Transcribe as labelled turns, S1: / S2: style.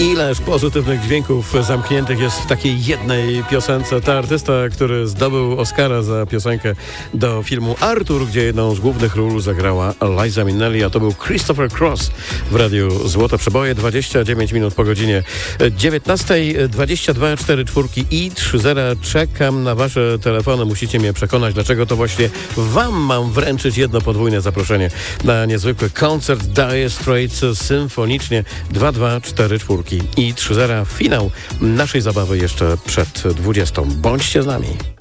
S1: Ileż pozytywnych dźwięków zamkniętych jest w takiej jednej piosence. Ta artysta, który zdobył Oscara za piosenkę do filmu Artur, gdzie jedną z głównych ról zagrała Liza Minnelli, a to był Christopher Cross w Radiu Złote Przeboje. 29 minut po godzinie 19:22, 4 czwórki i 30. Czekam na wasze telefony. Musicie mnie przekonać, dlaczego to właśnie wam mam wręczyć jedno podwójne zaproszenie na niezwykły koncert Dire Straits symfonicznie. 224 czwórki i 30. Finał naszej zabawy jeszcze przed 20. Bądźcie z nami.